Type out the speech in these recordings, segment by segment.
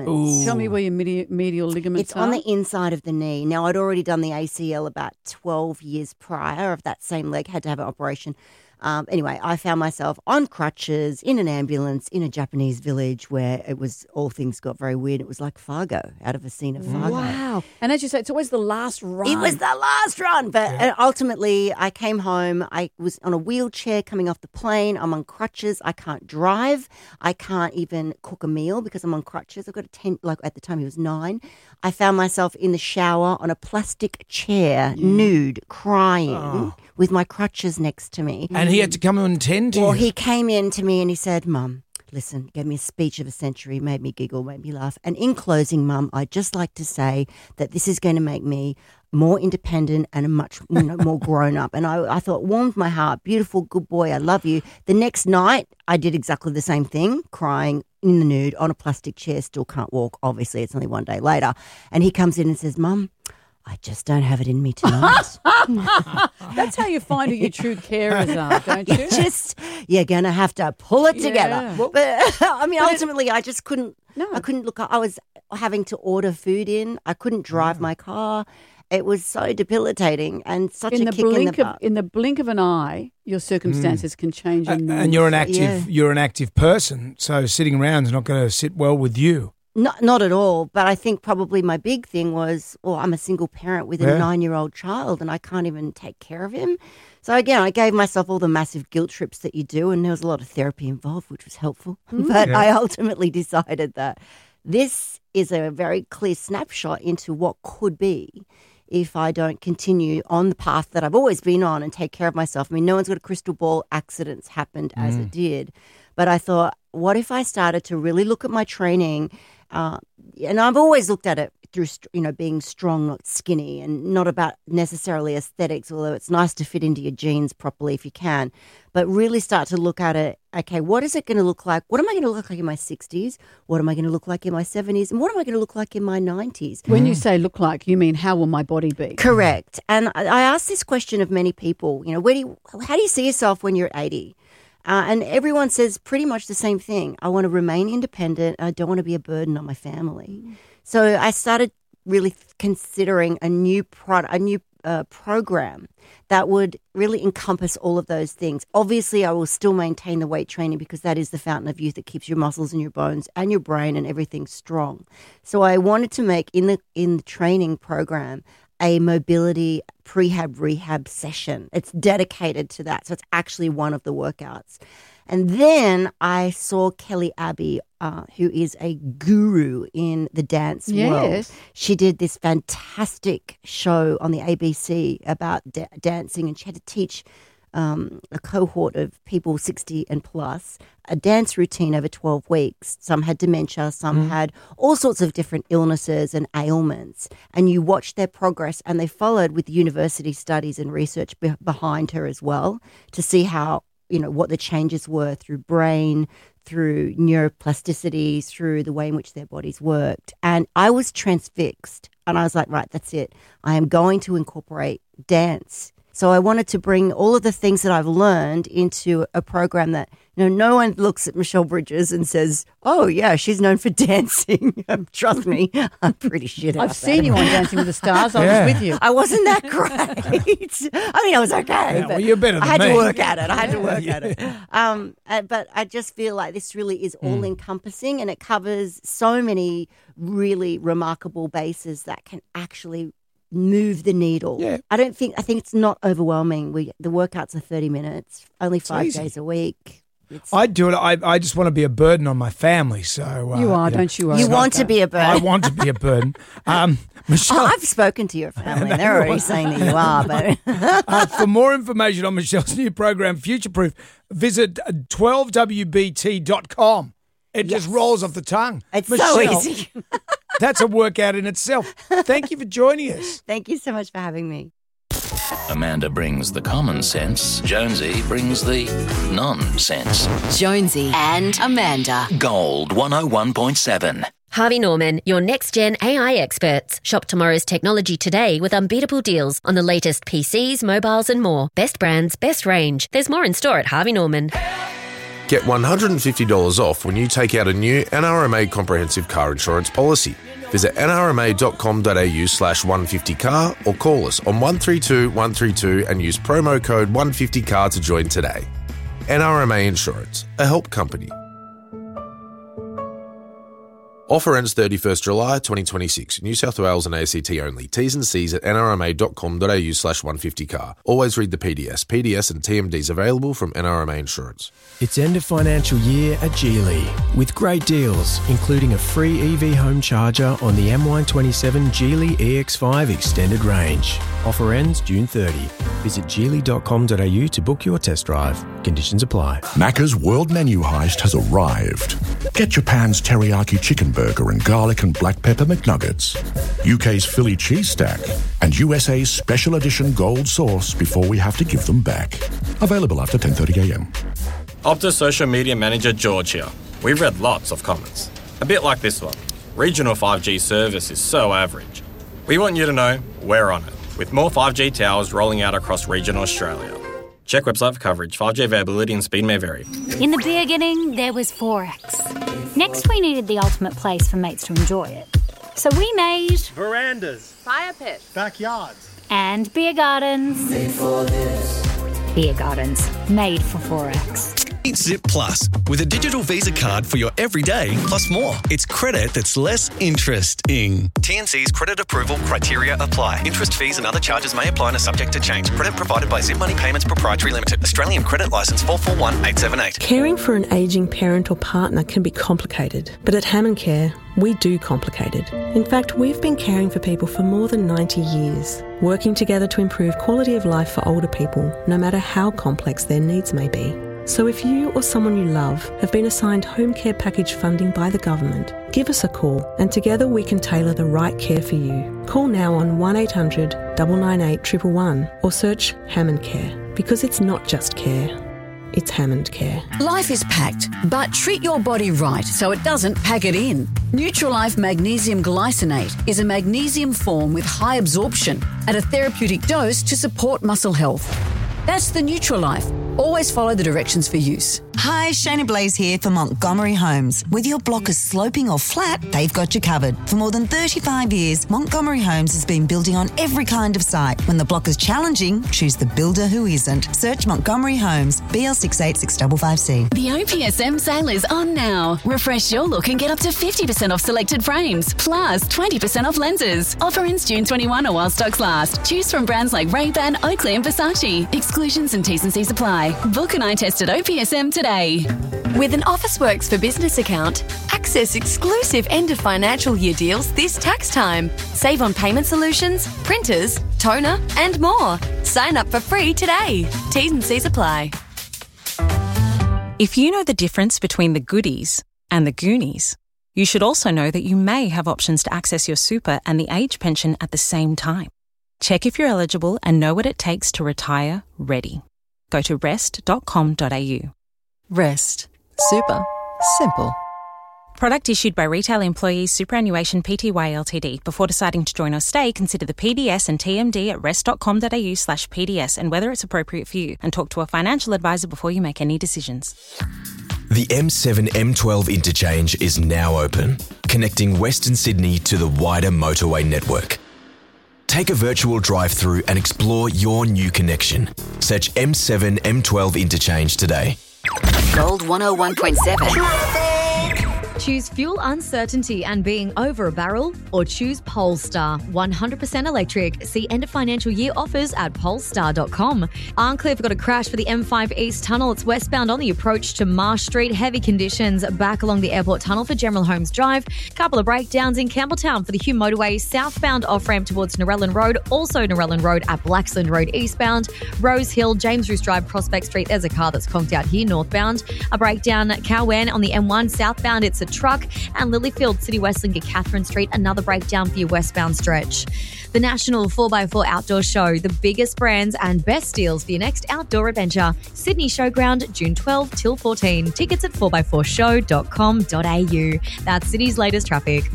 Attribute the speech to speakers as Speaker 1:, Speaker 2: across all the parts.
Speaker 1: Ooh.
Speaker 2: Tell me where your medial ligaments
Speaker 3: It's
Speaker 2: are.
Speaker 3: on the inside of the knee. Now, I'd already done the ACL about 12 years prior of that same leg, had to have an operation. Anyway, I found myself on crutches in an ambulance in a Japanese village where it was all things got very weird. It was like Fargo, out of a scene of Fargo.
Speaker 2: Wow. And as you say, it's always the last run.
Speaker 3: It was the last run. But ultimately, I came home. I was on a wheelchair coming off the plane. I'm on crutches. I can't drive. I can't even cook a meal because I'm on crutches. I've got at the time he was 9. I found myself in the shower on a plastic chair, nude, crying with my crutches next to me.
Speaker 1: And he had to come and tend to you.
Speaker 3: Well, he came in to me and he said, Mum, listen, gave me a speech of a century, made me giggle, made me laugh. And in closing, Mum, I'd just like to say that this is going to make me more independent and a much more grown up. And I thought, warmed my heart, beautiful, good boy, I love you. The next night, I did exactly the same thing, crying in the nude on a plastic chair, still can't walk. Obviously, it's only one day later. And he comes in and says, Mum, I just don't have it in me tonight.
Speaker 2: That's how you find who your true carers are, don't you?
Speaker 3: You're going to have to pull it together.
Speaker 2: Yeah.
Speaker 3: But I mean, ultimately, I just couldn't. No. I couldn't look. I was having to order food in. I couldn't drive my car. It was so debilitating and such a kick in the butt.
Speaker 2: In the blink of an eye, your circumstances can change.
Speaker 1: And you're an active person, so sitting around is not going to sit well with you.
Speaker 3: Not at all. But I think probably my big thing was, I'm a single parent with a 9-year-old child and I can't even take care of him. So again, I gave myself all the massive guilt trips that you do, and there was a lot of therapy involved, which was helpful. But I ultimately decided that this is a very clear snapshot into what could be if I don't continue on the path that I've always been on and take care of myself. I mean, no one's got a crystal ball. Accidents happened as it did. But I thought, what if I started to really look at my training? And I've always looked at it through, being strong, not skinny, and not about necessarily aesthetics, although it's nice to fit into your jeans properly if you can. But really start to look at it, okay, what is it going to look like? What am I going to look like in my 60s? What am I going to look like in my 70s? And what am I going to look like in my 90s?
Speaker 2: When you say look like, you mean how will my body be?
Speaker 3: Correct. And I asked this question of many people, how do you see yourself when you're at 80? And everyone says pretty much the same thing. I want to remain independent. I don't want to be a burden on my family. So I started really considering a new program that would really encompass all of those things. Obviously, I will still maintain the weight training because that is the fountain of youth that keeps your muscles and your bones and your brain and everything strong. So I wanted to make in the training program a mobility prehab rehab session. It's dedicated to that. So it's actually one of the workouts. And then I saw Kelly Abbey, who is a guru in the dance world. She did this fantastic show on the ABC about dancing, and she had to teach a cohort of people 60 and plus a dance routine over 12 weeks. Some had dementia, some had all sorts of different illnesses and ailments. And you watched their progress, and they followed with university studies and research behind her as well to see how, what the changes were through brain, through neuroplasticity, through the way in which their bodies worked. And I was transfixed, and I was like, right, that's it. I am going to incorporate dance. So I wanted to bring all of the things that I've learned into a program that, no one looks at Michelle Bridges and says, oh, yeah, she's known for dancing. Trust me, I'm pretty shit at
Speaker 2: I've seen you on Dancing with the Stars. I was with you.
Speaker 3: I wasn't that great. I mean, I was okay. But
Speaker 1: you're better than
Speaker 3: I had
Speaker 1: me.
Speaker 3: to work at it. But I just feel like this really is all-encompassing, and it covers so many really remarkable bases that can actually move the needle.
Speaker 1: Yeah.
Speaker 3: I think it's not overwhelming. The workouts are 30 minutes, only 5 days a week.
Speaker 1: I'd do it. I just want to be a burden on my family. So
Speaker 2: you are, don't you?
Speaker 3: You want to be a burden.
Speaker 1: I want to be a burden. Michelle,
Speaker 3: I've spoken to your family. They're already saying that you are. But
Speaker 1: for more information on Michelle's new program, Futureproof, visit 12wbt.com. It just rolls off the tongue.
Speaker 3: It's
Speaker 1: Michelle,
Speaker 3: so easy.
Speaker 1: That's a workout in itself. Thank you for joining us.
Speaker 3: Thank you so much for having me.
Speaker 4: Amanda brings the common sense. Jonesy brings the nonsense.
Speaker 5: Jonesy and Amanda.
Speaker 4: Gold 101.7.
Speaker 6: Harvey Norman, your next-gen AI experts. Shop tomorrow's technology today with unbeatable deals on the latest PCs, mobiles and more. Best brands, best range. There's more in store at Harvey Norman.
Speaker 7: Get $150 off when you take out a new NRMA comprehensive car insurance policy. Visit nrma.com.au/150car or call us on 132 132 and use promo code 150car to join today. NRMA Insurance, a help company. Offer ends 31st July 2026. New South Wales and ACT only. T's and C's at nrma.com.au/150car. Always read the PDS. PDS and TMDs available from NRMA Insurance.
Speaker 8: It's end of financial year at Geely with great deals, including a free EV home charger on the M127 Geely EX5 extended range. Offer ends June 30. Visit geely.com.au to book your test drive. Conditions apply.
Speaker 9: Macca's World Menu Heist has arrived. Get Japan's teriyaki chicken burger and garlic and black pepper McNuggets, UK's Philly cheese stack, and USA's special edition gold sauce before we have to give them back. Available after 10:30am.
Speaker 10: Optus Social Media Manager George here. We've read lots of comments. A bit like this one. Regional 5G service is so average. We want you to know we're on it, with more 5G towers rolling out across regional Australia. Check website for coverage. 5G availability and speed may vary.
Speaker 11: In the beginning, there was Forex. Next, we needed the ultimate place for mates to enjoy it. So we made...
Speaker 12: verandas,
Speaker 11: fire pits,
Speaker 12: backyards,
Speaker 11: and beer gardens.
Speaker 12: Made for this.
Speaker 11: Beer gardens, made for Forex.
Speaker 13: Meet Zip Plus with a digital Visa card for your everyday plus more. It's credit that's less interesting.
Speaker 14: TNC's credit approval criteria apply. Interest, fees and other charges may apply and are subject to change. Credit provided by Zip Money Payments Proprietary Limited. Australian Credit Licence 441878.
Speaker 15: Caring for an ageing parent or partner can be complicated, but at Hammond Care, we do complicated. In fact, we've been caring for people for more than 90 years, working together to improve quality of life for older people, no matter how complex their needs may be. So if you or someone you love have been assigned home care package funding by the government, give us a call and together we can tailor the right care for you. Call now on 1800 998 111 or search Hammond Care, because it's not just care, it's Hammond Care.
Speaker 16: Life is packed, but treat your body right so it doesn't pack it in. Nutrilife Magnesium Glycinate is a magnesium form with high absorption at a therapeutic dose to support muscle health. That's the Nutrilife. Always follow the directions for use.
Speaker 17: Hi, Shayna Blaze here for Montgomery Homes. Whether your block is sloping or flat, they've got you covered. For more than 35 years, Montgomery Homes has been building on every kind of site. When the block is challenging, choose the builder who isn't. Search Montgomery Homes, BL68655C.
Speaker 18: The OPSM sale is on now. Refresh your look and get up to 50% off selected frames, plus 20% off lenses. Offer ends June 21 or while stocks last. Choose from brands like Ray-Ban, Oakley and Versace. Exclusions and T's and C's apply. Book an eye test at OPSM today.
Speaker 19: With an Officeworks for Business account, access exclusive end of financial year deals this tax time. Save on payment solutions, printers, toner, and more. Sign up for free today. T's and C's apply.
Speaker 20: If you know the difference between the goodies and the Goonies, you should also know that you may have options to access your super and the age pension at the same time. Check if you're eligible and know what it takes to retire ready. Go to rest.com.au.
Speaker 21: Rest. Super. Simple.
Speaker 20: Product issued by Retail Employees Superannuation Pty Ltd. Before deciding to join or stay, consider the PDS and TMD at rest.com.au/PDS and whether it's appropriate for you, and talk to a financial advisor before you make any decisions.
Speaker 22: The M7-M12 interchange is now open, connecting Western Sydney to the wider motorway network. Take a virtual drive-through and explore your new connection. Search M7-M12 interchange today.
Speaker 5: Gold 101.7.
Speaker 23: Choose fuel uncertainty and being over a barrel, or choose Polestar 100% electric. See end of financial year offers at polestar.com. Arncliffe got a crash for the M5 East Tunnel. It's westbound on the approach to Marsh Street. Heavy conditions back along the Airport Tunnel for General Holmes Drive. Couple of breakdowns in Campbelltown for the Hume Motorway. Southbound off-ramp towards Narellan Road. Also Narellan Road at Blaxland Road eastbound. Rose Hill, James Roos Drive, Prospect Street. There's a car that's conked out here northbound. A breakdown at Cowan on the M1 southbound. It's a truck. And Lilyfield, City Westlink at Catherine Street. Another breakdown for your westbound stretch. The National 4x4 Outdoor Show. The biggest brands and best deals for your next outdoor adventure. Sydney Showground, June 12 till 14. Tickets at 4x4show.com.au. That's Sydney's latest traffic.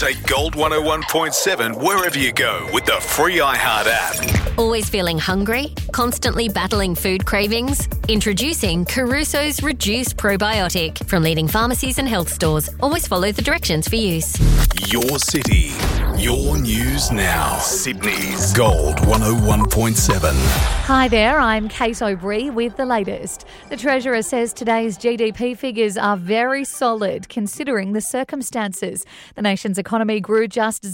Speaker 1: Take Gold 101.7 wherever you go with the free iHeart app.
Speaker 6: Always feeling hungry? Constantly battling food cravings? Introducing Caruso's Reduce Probiotic from leading pharmacies and health stores. Always follow the directions for use.
Speaker 1: Your city, your news now. Sydney's Gold 101.7.
Speaker 2: Hi there, I'm Kate O'Brien with the latest. The Treasurer says today's GDP figures are very solid considering the circumstances. The nation's economy grew just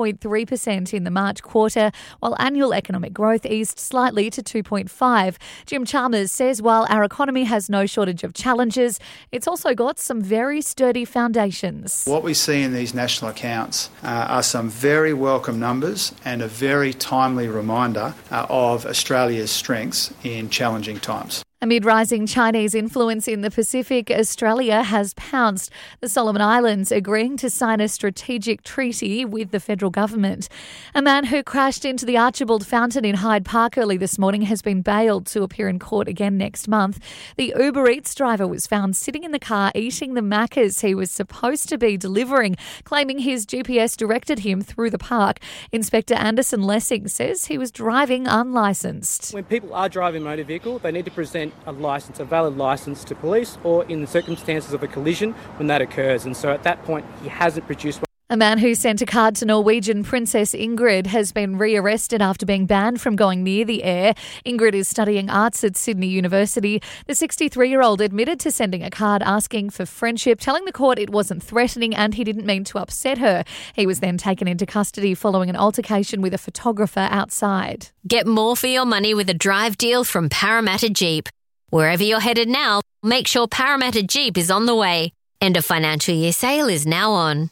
Speaker 2: 0.3% in the March quarter, while annual economic growth eased slightly to 2.5%. Jim Chalmers says while our economy has no shortage of challenges, it's also got some very sturdy foundations.
Speaker 3: What we see in these national accounts are some very welcome numbers and a very timely reminder of Australia's strengths in challenging times.
Speaker 2: Amid rising Chinese influence in the Pacific, Australia has pounced. The Solomon Islands agreeing to sign a strategic treaty with the federal government. A man who crashed into the Archibald Fountain in Hyde Park early this morning has been bailed to appear in court again next month. The Uber Eats driver was found sitting in the car eating the Maccas he was supposed to be delivering, claiming his GPS directed him through the park. Inspector Anderson Lessing says he was driving unlicensed.
Speaker 24: When people are driving a motor vehicle, they need to present a valid licence to police, or in the circumstances of a collision when that occurs. And so at that point, he hasn't produced one.
Speaker 2: A man who sent a card to Norwegian Princess Ingrid has been rearrested after being banned from going near the heir. Ingrid is studying arts at Sydney University. The 63-year-old admitted to sending a card asking for friendship, telling the court it wasn't threatening and he didn't mean to upset her. He was then taken into custody following an altercation with a photographer outside.
Speaker 6: Get more for your money with a drive deal from Parramatta Jeep. Wherever you're headed now, make sure Parramatta Jeep is on the way. End of financial year sale is now on.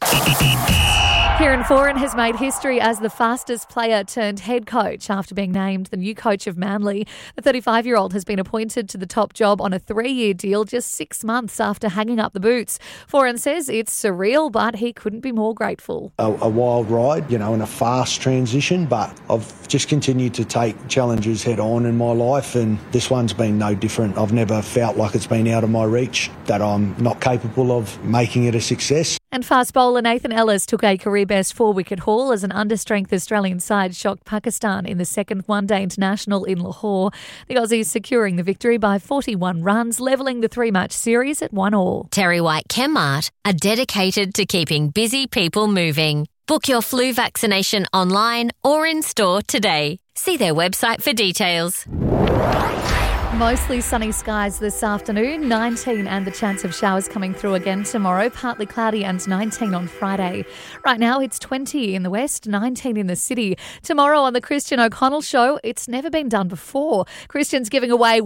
Speaker 2: Kieran Foran has made history as the fastest player turned head coach after being named the new coach of Manly. The 35-year-old has been appointed to the top job on a 3-year deal just 6 months after hanging up the boots. Foran says it's surreal, but he couldn't be more grateful.
Speaker 25: A wild ride, and a fast transition, but I've just continued to take challenges head on in my life, and this one's been no different. I've never felt like it's been out of my reach, that I'm not capable of making it a success.
Speaker 2: And fast bowler Nathan Ellis took a career-best 4-wicket haul as an understrength Australian side shocked Pakistan in the second one-day international in Lahore. The Aussies securing the victory by 41 runs, levelling the 3-match series at 1-1.
Speaker 6: Terry White Chemmart are dedicated to keeping busy people moving. Book your flu vaccination online or in store today. See their website for details.
Speaker 2: Mostly sunny skies this afternoon, 19 and the chance of showers coming through again tomorrow, partly cloudy and 19 on Friday. Right now it's 20 in the west, 19 in the city. Tomorrow on the Christian O'Connell Show, it's never been done before. Christian's giving away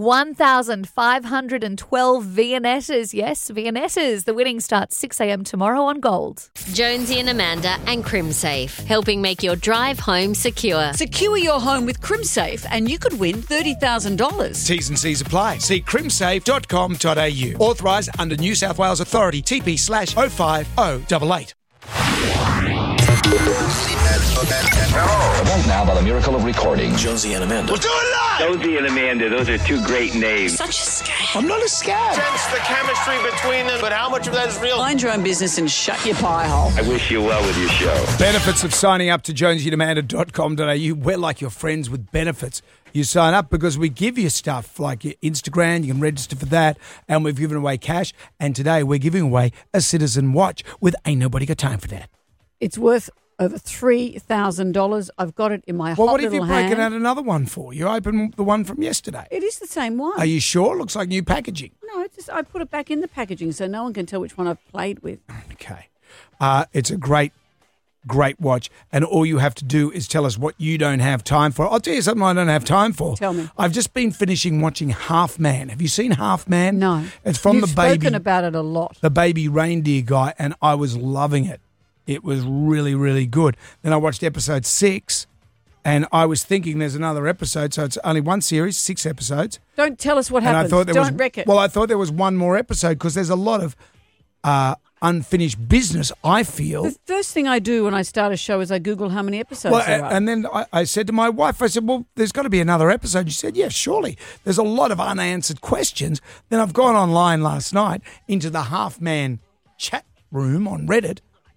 Speaker 2: 1,512 Viennettas. Yes, Viennettas. The winning starts 6 a.m. tomorrow on Gold.
Speaker 6: Jonesy and Amanda and CrimSafe, helping make your drive home secure.
Speaker 16: Secure your home with CrimSafe and you could win $30,000.
Speaker 26: T's and C's apply. See crimsafe.com.au. Authorised under New South Wales Authority. TP/05088.
Speaker 4: Right now, by the miracle of recording, Jonesy and Amanda.
Speaker 27: We'll do it live! Jonesy and Amanda, those are two great names.
Speaker 16: Such a scam.
Speaker 27: I'm not a scam.
Speaker 12: Sense the chemistry between them, but how much of that is real?
Speaker 16: Mind your own business and shut your pie hole.
Speaker 27: I wish you well with your show.
Speaker 26: Benefits of signing up to jonesyandamanda.com.au. We're like your friends with benefits. You sign up because we give you stuff like your Instagram. You can register for that. And we've given away cash. And today we're giving away a Citizen watch with Ain't Nobody Got Time for That.
Speaker 28: It's worth over $3,000. I've got it in my hot little hand.
Speaker 26: Well, what have you breaking out another one for? You opened the one from yesterday.
Speaker 28: It is the same one.
Speaker 26: Are you sure? Looks like new packaging.
Speaker 28: No, I put it back in the packaging so no one can tell which one I've played with.
Speaker 26: Okay. It's a great watch, and all you have to do is tell us what you don't have time for. I'll tell you something I don't have time for.
Speaker 28: Tell me.
Speaker 26: I've just been finishing watching Half Man. Have you seen Half Man?
Speaker 28: No.
Speaker 26: It's from
Speaker 28: You've
Speaker 26: the baby.
Speaker 28: spoken about it a lot.
Speaker 26: The baby reindeer guy, and I was loving it. It was really, really good. Then I watched episode 6, and I was thinking there's another episode, so it's only one series, 6 episodes.
Speaker 28: Don't tell us what happens. Don't wreck it.
Speaker 26: Well, I thought there was one more episode because there's a lot of unfinished business, I feel.
Speaker 28: The first thing I do when I start a show is I Google how many episodes there are.
Speaker 26: And then I said to my wife, I said, well, there's got to be another episode. She said, yeah, surely. There's a lot of unanswered questions. Then I've gone online last night into the Half Man chat room on Reddit,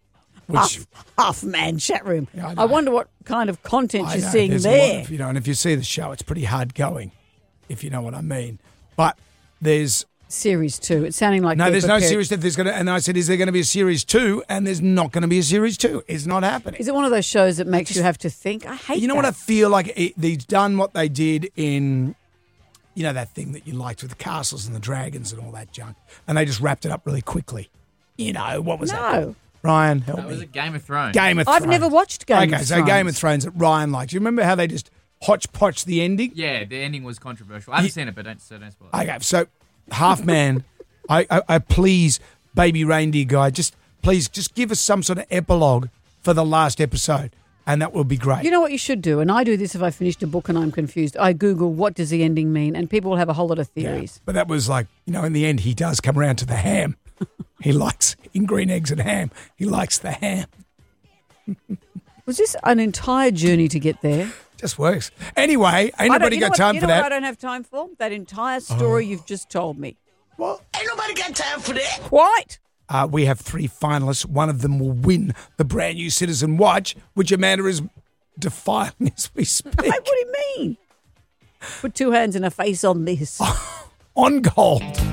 Speaker 26: Which
Speaker 28: half man chat room.
Speaker 26: Yeah,
Speaker 28: I wonder what kind of content you're seeing
Speaker 26: there's
Speaker 28: there.
Speaker 26: a lot of, and if you see the show, it's pretty hard going, if you know what I mean. But there's
Speaker 28: Series 2. It's sounding like
Speaker 26: no, there's
Speaker 28: prepared.
Speaker 26: no series. And I said, is there going to be a series 2? And there's not going to be a series 2. It's not happening.
Speaker 28: Is it one of those shows that makes you have to think? I hate.
Speaker 26: You know
Speaker 28: that.
Speaker 26: what I feel like? They've done what they did in, that thing that you liked with the castles and the dragons and all that junk, and they just wrapped it up really quickly. What was that?
Speaker 28: No.
Speaker 26: Ryan, help
Speaker 7: That
Speaker 26: me.
Speaker 7: was a Game of Thrones.
Speaker 26: Game of Thrones.
Speaker 28: I've never watched Game of Thrones.
Speaker 26: Okay, so Game of Thrones that Ryan likes. You remember how they just hodgepodge the ending?
Speaker 7: Yeah, the ending was controversial. I haven't seen it, but don't spoil it.
Speaker 26: Okay, so Half Man, I please, baby reindeer guy, please give us some sort of epilogue for the last episode, and that will be great.
Speaker 28: You know what you should do, and I do this if I finished a book and I'm confused. I Google what does the ending mean, and people will have a whole lot of theories.
Speaker 26: Yeah, but that was like, in the end, he does come around to the ham. He likes in green eggs and ham. He likes the ham.
Speaker 28: Was this an entire journey to get there?
Speaker 26: Just works. Anyway, ain't nobody got time for that.
Speaker 28: You know what I don't have time for? That entire story you've just told me.
Speaker 26: Well,
Speaker 28: ain't nobody got time for that. Quite.
Speaker 26: We have 3 finalists. One of them will win the brand new Citizen Watch, which Amanda is defiling as we speak.
Speaker 28: What do you mean? Put 2 hands and a face on this.
Speaker 26: On gold.